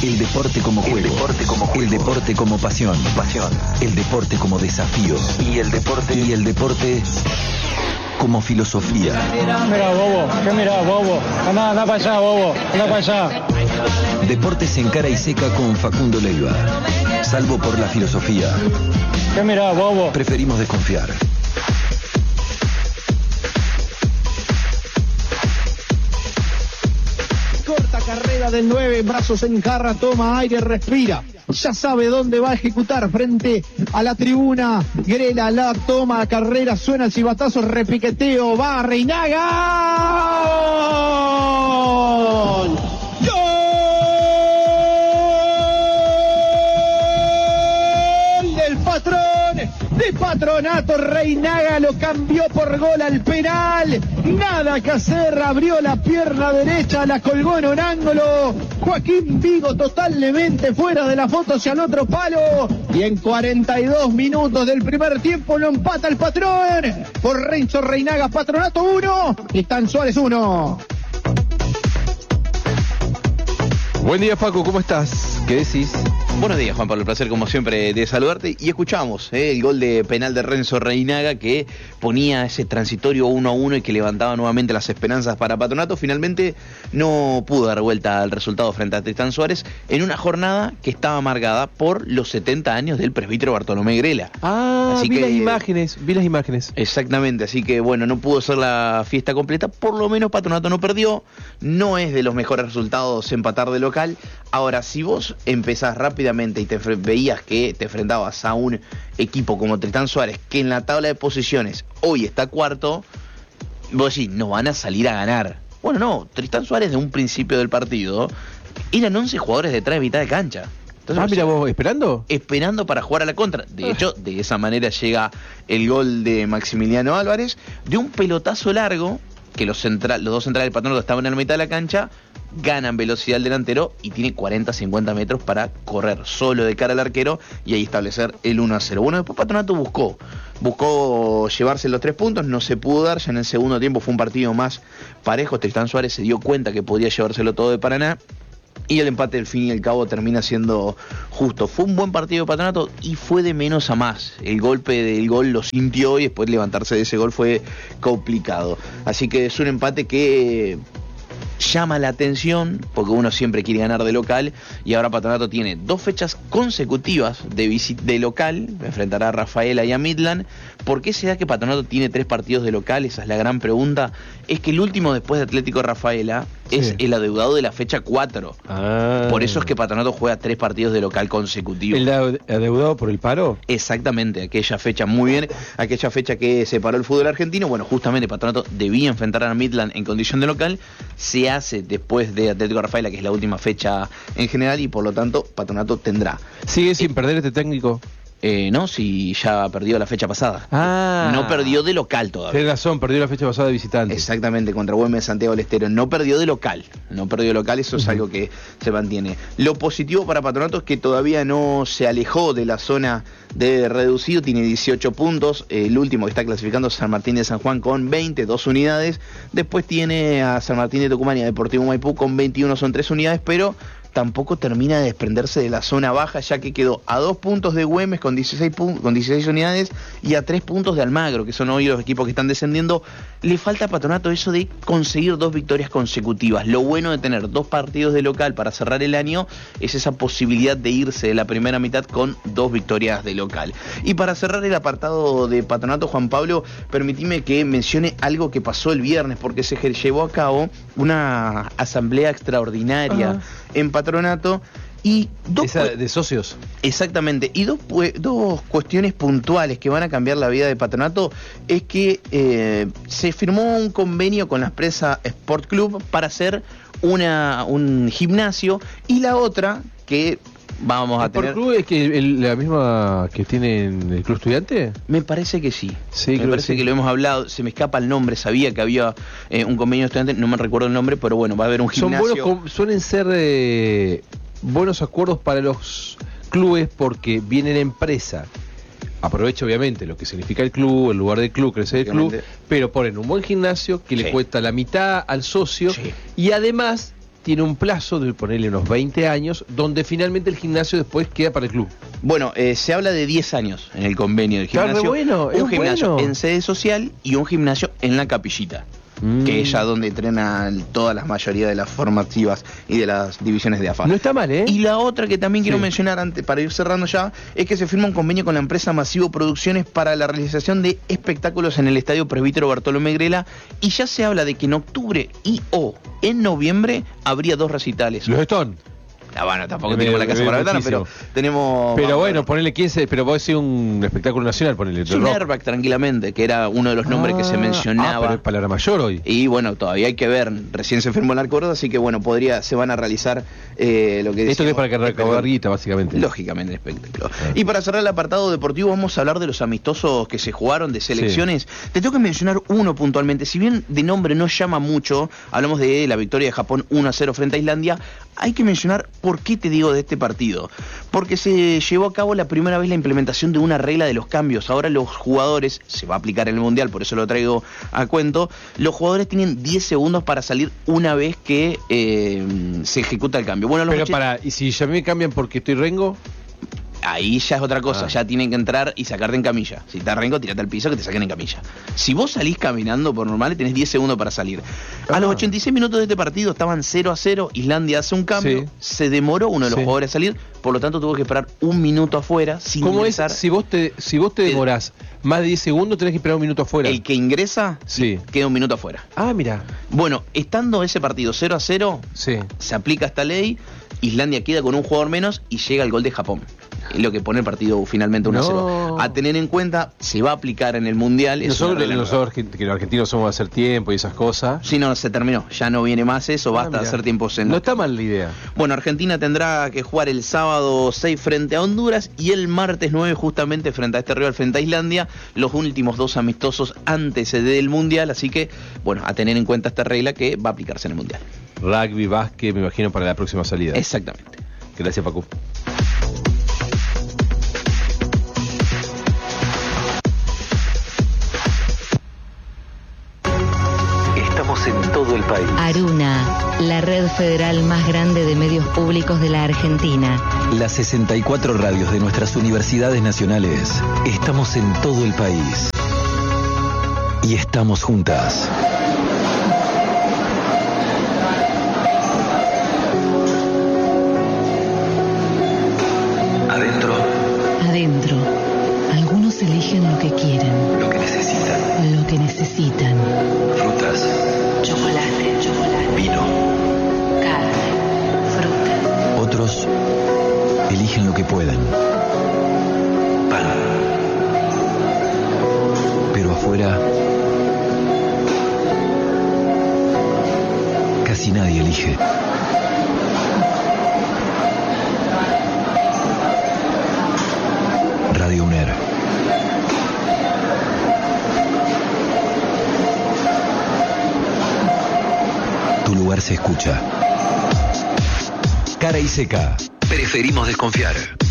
El deporte como juego. El deporte como pasión. El deporte como desafío. Y el deporte como filosofía. Mira, bobo. ¿Qué mira, bobo? Anda para allá, bobo. Anda para allá. Deportes en cara y seca con Facundo Leiva. Salvo por la filosofía. ¿Qué mira, bobo? Preferimos desconfiar. Corta carrera del 9, brazos en jarra, toma aire, respira. Ya sabe dónde va a ejecutar frente a la tribuna. Grela la toma, carrera, suena el silbatazo, repiqueteo, va Reinaga. ¡Gol! ¡Gol del patrón! De Patronato. Reinaga lo cambió por gol al penal. Nada que hacer, abrió la pierna derecha, la colgó en un ángulo. Joaquín Vigo totalmente fuera de la foto hacia el otro palo. Y en 42 minutos del primer tiempo lo empata el patrón. Por Renzo Reinaga, Patronato 1, Tristán Suárez 1. Buen día, Facu, ¿cómo estás? ¿Qué decís? Buenos días, Juan Pablo, el placer como siempre de saludarte. Y escuchamos el gol de penal de Renzo Reinaga que ponía ese transitorio 1-1 y que levantaba nuevamente las esperanzas para Patronato. Finalmente no pudo dar vuelta al resultado frente a Tristán Suárez en una jornada que estaba marcada por los 70 años del presbítero Bartolomé Grela. Vi las imágenes. Exactamente, así que bueno, no pudo ser la fiesta completa. Por lo menos Patronato no perdió. No es de los mejores resultados empatar de local. Ahora, si vos empezás rápidamente y veías que te enfrentabas a un equipo como Tristán Suárez, que en la tabla de posiciones hoy está cuarto, vos decís, no van a salir a ganar. Bueno, no, Tristán Suárez de un principio del partido eran 11 jugadores detrás de mitad de cancha. Entonces, mira vos, ¿esperando? Esperando para jugar a la contra. De hecho, de esa manera llega el gol de Maximiliano Álvarez, de un pelotazo largo, que los dos centrales del Patronato estaban en la mitad de la cancha, ganan velocidad el delantero y tiene 40-50 metros para correr solo de cara al arquero y ahí establecer el 1-0. Bueno, después Patronato buscó llevarse los 3 puntos, no se pudo dar, ya en el segundo tiempo fue un partido más parejo. Tristán Suárez se dio cuenta que podía llevárselo todo de Paraná y el empate al fin y al cabo termina siendo justo. Fue un buen partido de Patronato y fue de menos a más. El golpe del gol lo sintió y después levantarse de ese gol fue complicado. Así que es un empate que llama la atención porque uno siempre quiere ganar de local y ahora Patronato tiene 2 fechas consecutivas de local, enfrentará a Rafaela y a Midland. ¿Por qué se da que Patronato tiene 3 partidos de local? Esa es la gran pregunta. Es que el último después de Atlético Rafaela es el adeudado de la fecha 4. Por eso es que Patronato juega 3 partidos de local consecutivos. ¿El adeudado por el paro? Exactamente, aquella fecha, muy bien, aquella fecha que separó el fútbol argentino. Bueno, justamente Patronato debía enfrentar a Midland en condición de local. Se hace después de Atlético Rafaela, que es la última fecha en general, y por lo tanto Patronato tendrá. ¿Sigue sin perder este técnico? No, si ya perdió la fecha pasada. No perdió de local todavía. Tienes razón, perdió la fecha pasada de visitante. Exactamente, contra Güemes Santiago del Estero. No perdió de local, eso es algo que se mantiene. Lo positivo para Patronato es que todavía no se alejó de la zona de reducido, tiene 18 puntos. El último que está clasificando es San Martín de San Juan con 22 unidades. Después tiene a San Martín de Tucumán y a Deportivo Maipú con 21, son 3 unidades, pero tampoco termina de desprenderse de la zona baja, ya que quedó a 2 puntos de Güemes con 16 unidades y a 3 puntos de Almagro, que son hoy los equipos que están descendiendo. Le falta a Patronato eso de conseguir 2 victorias consecutivas. Lo bueno de tener 2 partidos de local para cerrar el año es esa posibilidad de irse de la primera mitad con 2 victorias de local. Y para cerrar el apartado de Patronato, Juan Pablo, permitime que mencione algo que pasó el viernes, porque se llevó a cabo una asamblea extraordinaria en Patronato y de socios. Exactamente, y dos cuestiones puntuales que van a cambiar la vida de Patronato es que se firmó un convenio con la empresa Sport Club para hacer un gimnasio, y la otra que vamos a tener... ¿El Sport Club es que la misma que tiene en el Club Estudiante? Me parece que sí. Me parece que lo hemos hablado, se me escapa el nombre, sabía que había un convenio estudiante, no me recuerdo el nombre, pero bueno, va a haber un gimnasio. Suelen ser buenos acuerdos para los clubes porque viene la empresa, aprovecha obviamente lo que significa el club, el lugar del club, crecer el club, pero ponen un buen gimnasio que le cuesta la mitad al socio y además tiene un plazo de ponerle unos 20 años, donde finalmente el gimnasio después queda para el club. Bueno, se habla de 10 años en el convenio del Está re gimnasio. bueno, es un gimnasio bueno. en sede social y un gimnasio en la Capillita. Que es ya donde entrenan todas las mayorías de las formativas y de las divisiones de AFA. No está mal, ¿eh? Y la otra que también quiero Sí. mencionar antes, para ir cerrando ya, es que se firma un convenio con la empresa Masivo Producciones para la realización de espectáculos en el Estadio Presbítero Bartolomé Grela, y ya se habla de que en octubre y o en noviembre habría 2 recitales. Los Stone. Ah, bueno, tampoco Me- tenemos la casa me- por la ventana, pero muchísimo. tenemos... Pero vamos a bueno, ver. ponele 15, pero vos decís un espectáculo nacional, ponele. Es de un rock. airbag tranquilamente, que era uno de los nombres que se mencionaba. pero es palabra mayor hoy. Y bueno, todavía hay que ver, recién se firmó el acuerdo, así que bueno, se van a realizar lo que Esto que es decíamos, para que recaudar guita, básicamente. lógicamente el espectáculo. Y para cerrar el apartado deportivo, vamos a hablar de los amistosos que se jugaron de selecciones. Te tengo que mencionar uno puntualmente, si bien de nombre no llama mucho, hablamos de la victoria de Japón 1-0 frente a Islandia. Hay que mencionar por qué te digo de este partido. Porque se llevó a cabo la primera vez la implementación de una regla de los cambios. Ahora los jugadores, se va a aplicar en el Mundial, por eso lo traigo a cuento, los jugadores tienen 10 segundos para salir una vez que se ejecuta el cambio. Bueno, los Pero y si ya me cambian porque estoy rengo, ahí ya es otra cosa, ya tienen que entrar y sacarte en camilla. Si te rengo, tirate al piso que te saquen en camilla. Si vos salís caminando por normal, tenés 10 segundos para salir. A los 86 minutos de este partido estaban 0-0, Islandia hace un cambio, Sí. se demoró uno de los Sí. jugadores a salir, por lo tanto tuvo que esperar un minuto afuera sin ¿cómo ingresar. es? Si vos te demorás más de 10 segundos, tenés que esperar un minuto afuera. El que ingresa, Sí. queda un minuto afuera. Ah, mira. Bueno, estando ese partido 0-0, Sí. se aplica esta ley, Islandia queda con un jugador menos y llega el gol de Japón. Es lo que pone el partido finalmente 1-0. No. A tener en cuenta, se va a aplicar en el Mundial. es una regla nueva. Que los argentinos somos de hacer tiempo y esas cosas. Sí, no, se terminó. Ya no viene más eso, basta de mirá. hacer tiempos en... No está mal la idea. Bueno, Argentina tendrá que jugar el sábado 6 frente a Honduras y el martes 9 justamente frente a este rival, frente a Islandia, los últimos 2 amistosos antes del Mundial, así que, bueno, a tener en cuenta esta regla que va a aplicarse en el Mundial. Rugby, básquet, me imagino, para la próxima salida. Exactamente. Gracias, Paco. Estamos en todo el país. Aruna, la red federal más grande de medios públicos de la Argentina. Las 64 radios de nuestras universidades nacionales. Estamos en todo el país. Y estamos juntas. Adentro, Adentro, algunos eligen lo que quieren, lo que necesitan. lo que necesitan. Frutas, Chocolate, vino. carne, fruta. Otros eligen lo que pueden. Pan. Pero afuera, casi nadie elige. Radio UNER. Tu lugar se escucha. Cara y seca. Preferimos desconfiar.